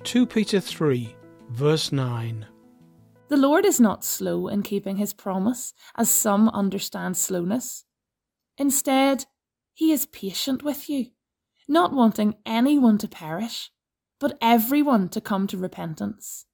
2 Peter 3, verse 9. The Lord is not slow in keeping his promise, as some understand slowness. Instead, he is patient with you, not wanting anyone to perish, but everyone to come to repentance.